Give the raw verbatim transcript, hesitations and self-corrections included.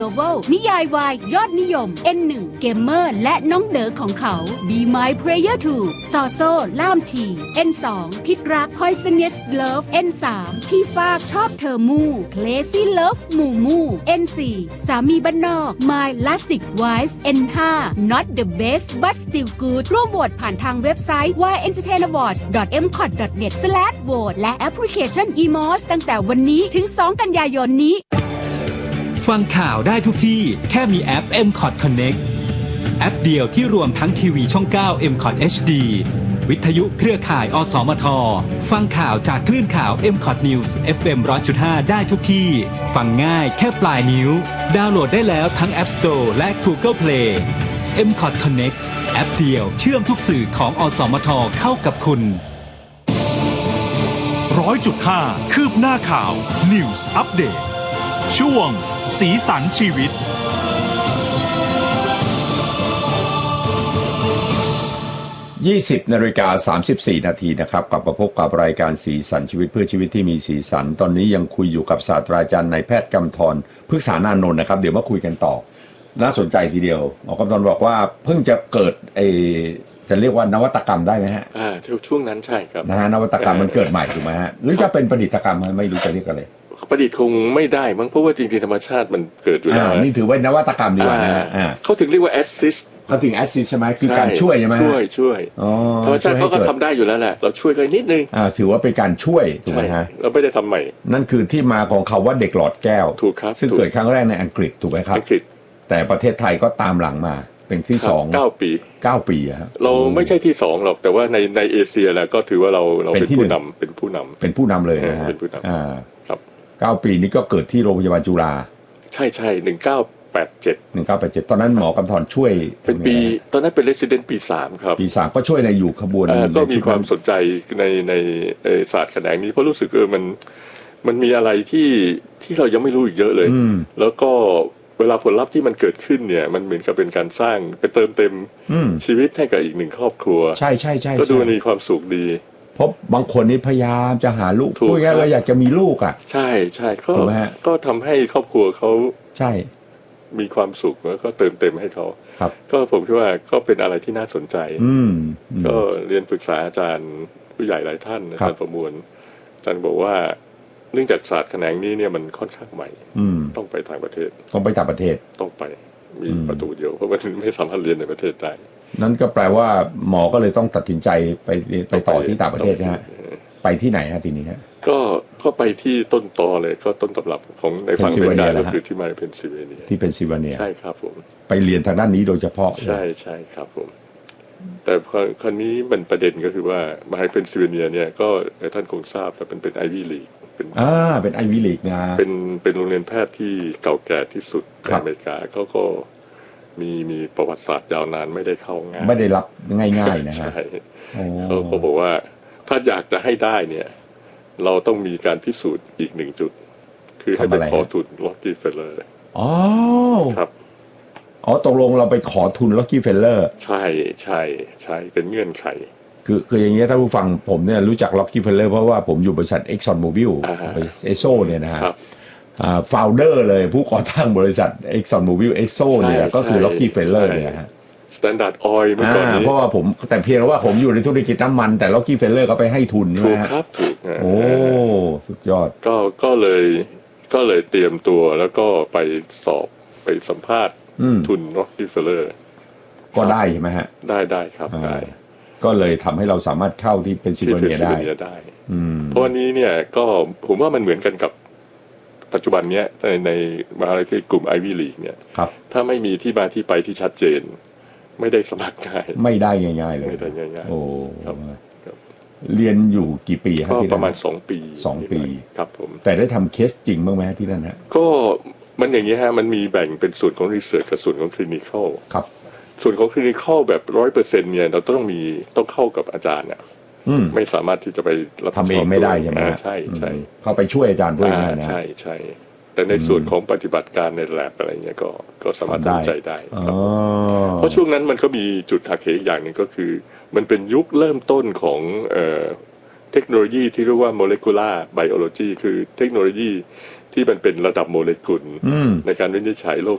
โนเวลนิยายวายยอดนิยม เอ็น หนึ่ง เกมเมอร์และน้องเด๋อของเขา Be My Player ทู ซอโซล่ามที เอ็น สอง พิษรัก Poisonous Love เอ็น สาม พี่ฟากชอบเธอมู่ Crazy Love มูมู เอ็น สี่ สามีบ้านนอก My Lastic Wife เอ็น ห้า Not the best but still good ร่วมโหวตผ่านทางเว็บไซต์ วาย เอ็น เตอร์เทน อวอร์ดส์ ดอท เอ็ม คอท ดอท เน็ต สแลช โหวต และแอปพลิเคชัน อี มอส ตั้งแต่วันนี้ถึง สอง กันยายนนี้ฟังข่าวได้ทุกที่แค่มีแอป เอ็ม คอท Connect แอปเดียวที่รวมทั้งทีวีช่อง เก้า เอ็ม คอท เอช ดี วิทยุเครือข่ายอสมทฟังข่าวจากคลื่นข่าว เอ็ม คอท News เอฟ เอ็ม หนึ่งร้อยจุดห้า ได้ทุกที่ฟังง่ายแค่ปลายนิ้วดาวน์โหลดได้แล้วทั้ง App Store และ Google Play เอ็ม คอท Connect แอปเดียวเชื่อมทุกสื่อของอสมทเข้ากับคุณหนึ่งร้อยจุดห้า คืบหน้าข่าว News Update ช่วงสีสันชีวิตยี่สิบนาฬิกาสามสิบสี่นาทีนะครับกลับมาพบกับรายการสีสันชีวิตเพื่อชีวิตที่มีสีสันตอนนี้ยังคุยอยู่กับศาสตราจารย์นายแพทย์กำธรพฤกษานานนท์นะครับเดี๋ยวมาคุยกันต่อน่าสนใจทีเดียวหมอกำธรบอกว่าเพิ่งจะเกิดไอจะเรียกว่านวัตกรรมได้ไหมฮะอ่าช่วงนั้นใช่ครับนะฮะนวัตกรรมมันเกิดใหม่ถูกไหมฮะหรือจะเป็นประดิษฐกรรมไม่รู้จะเรียกอะไรประดิษฐ์คงไม่ได้มั้งเพราะว่าจริงๆธรรมชาติมันเกิดอยู่แล้วนี่ถือว่านวัตกรรมดีกว่านะฮะเขาถึงเรียกว่า assist เขาถึง assist ใช่ไหมคือการช่วยใช่ไหมช่วยช่วยธรรมชาติเขาก็ทำได้อยู่แล้วแหละเราช่วยกันนิดนึงอ่าถือว่าเป็นการช่วยถูกไหมฮะเราไม่ได้ทำใหม่นั่นคือที่มาของคำว่าเด็กหลอดแก้วถูกครับซึ่งเกิดครั้งแรกในอังกฤษถูกไหมครับอังกฤษแต่ประเทศไทยก็ตามหลังมาเป็นที่สองเก้าปีเก้าปีครับเราไม่ใช่ที่สองหรอกแต่ว่าในในเอเชียแล้วก็ถือว่าเราเราเป็นผู้นำเป็นผู้นำเป็นผู้นำเลยนะฮะเป็นผู้นำอ่าครับเก้าปีนี้ก็เกิดที่โรงพยาบาลจุฬาใช่ใช่หนึ่งเก้าแปดเจ็ดหนึ่งเก้าแปดเจ็ดตอนนั้นหมอกำธรช่วยเป็นปีตอนนั้นเป็น resident ปีสามครับปีสามก็ช่วยในอยู่ขบวนก็มีความสนใจในในศาสตร์แขนงนี้เพราะรู้สึกเออมันมันมีอะไรที่ที่เรายังไม่รู้อีกเยอะเลยแล้วก็เวลาผลลัพธ์ที่มันเกิดขึ้นเนี่ยมันเหมือนกับเป็นการสร้างไปเติมเต็มชีวิตให้กับอีกหนึ่งครอบครัวใช่ใช่ใช่ก็ดูมีความสุขดีเพราะบางคนนี่พยายามจะหาลูกพูดง่ายๆเราอยากจะมีลูกอ่ะใช่ใช่ก็ก็ทำให้ครอบครัวเขาใช่มีความสุขแล้วก็เติมเต็มให้เขาก็ผมคิดว่าก็เป็นอะไรที่น่าสนใจก็เรียนปรึกษาอาจารย์ผู้ใหญ่หลายท่านอาจารย์ประมวลอาจารย์บอกว่าเนื่องจากศาสตร์แขนงนี้เนี่ยมันค่อนข้างใหม่ต้องไปต่างประเทศต้องไปต่างประเทศต้องไปมีประตูเดียวเพราะมันไม่สามารถเรียนในประเทศได้นั่นก็แปลว่าหมอก็เลยต้องตัดสินใจไปไปต่อที่ต่างประเทศนะฮะไปที่ไหนฮะทีนี้ฮะก็ก็ไปที่ต้นตอเลยก็ต้นตำรับของในฝั่งอเมริกาก็คือที่มาเพนซิลเวเนียที่เพนซิลเวเนียใช่ครับผมไปเรียนทางด้านนี้โดยเฉพาะใช่ใช่ครับผมแต่คราวนี้มันประเด็นก็คือว่ามหาวิทยาลัยเพนซิลเวเนียเนี่ยก็ท่านคงทราบแล้วเป็นเป็นไอวี่ลีกเป็นอ่าเป็นไอวี่ลีกนะเป็นเป็นโรงเรียนแพทย์ที่เก่าแก่ที่สุดในอเมริกาเขาก็มีมีประวัติศาสตร์ยาวนานไม่ได้เข้าง่ายไม่ได้รับง่ายๆนะฮะใช่เขาเขาบอกว่าถ้าอยากจะให้ได้เนี่ยเราต้องมีการพิสูจน์อีกหนึ่งจุดคือให้ไปขอทุนล็อกกี้เฟลเลอร์อ๋อครับอ๋อตกลงเราไปขอทุนล็อกกี้เฟลเลอร์ใช่ใช่ใช่เป็นเงื่อนไขคือคืออย่างเงี้ยถ้าผู้ฟังผมเนี่ยรู้จักล็อกกี้เฟลเลอร์เพราะว่าผมอยู่บริษัท Exxon Mobil เอสโซเนี่ยนะฮะอ่าฟาวเดอร์เลยผู้ก่อตั้งบริษัท Exxon Mobil เอสโซเนี่ยก็คือล็อกกี้เฟลเลอร์เนี่ยฮะ Standard Oil เมื่อก่อนนี้เพราะว่าผมแต่เพียงว่าผมอยู่ในธุรกิจน้ำมันแต่ล็อกกี้เฟลเลอร์เขาไปให้ทุนถูกครับถูกโอ้สุดยอดก็ก็เลยก็เลยเตรียมตัวแล้วก็ไปสอบไปสัมภาษณ์ทุนล็อกกี้เฟลเลอร์ก็ได้ใช่ไหมฮะได้ได้ครับได้ก็เลยทำให้เราสามารถเข้าที่เพนซิลเวเนียได้ได้เพราะวันนี้เนี่ยก็ผมว่ามันเหมือนกันกับปัจจุบันเนี้ยในในมหาวิทยาลัยกลุ่ม Ivy League เนี่ยถ้าไม่มีที่มาที่ไปที่ชัดเจนไม่ได้สมัครง่ายไม่ได้ง่ายๆเลยไม่ได้ง่ายๆโอ้ครับเรียนอยู่กี่ปีครับที่ประมาณสองปีสองปีครับผมแต่ได้ทำเคสจริงบ้างไหมที่นั่นฮะก็มันอย่างนี้ฮะมันมีแบ่งเป็นส่วนของรีเสิร์ชกับส่วนของคลินิคอลครับส่วนของคลินิคอลแบบร้อยเปอร์เซ็นต์เนี่ยเราต้องมีต้องเข้ากับอาจารย์เนี่ยไม่สามารถที่จะไปทำเองไม่ได้ใช่ไหมใช่ใช่เข้าไปช่วยอาจารย์ด้วยนะใช่ใช่แต่ในส่วนของปฏิบัติการในแลบอะไรเงี้ยก็ก็สามารถทำใจได้เพราะช่วงนั้นมันก็มีจุดหักเหอีกอย่างหนึ่งก็คือมันเป็นยุคเริ่มต้นของเอ่อเทคโนโลยีที่เรียกว่า molecular biology คือเทคโนโลยีที่มันเป็นระดับโมเลกุลในการวินิจฉัยโรค